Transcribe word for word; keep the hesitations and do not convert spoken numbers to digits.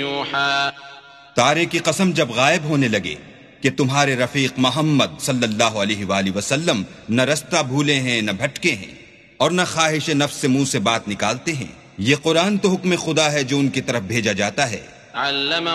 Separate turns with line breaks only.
तारे की कसम जब गायब होने लगे कि तुम्हारे रफीक मोहम्मद सल्लल्लाहु अलैहि वसल्लम न रास्ता भूले हैं न भटके हैं और न ख्वाहिश नफ्स से मुंह से बात निकालते हैं। ये कुरान तो हुक्म खुदा है जो उनकी तरफ भेजा जाता है।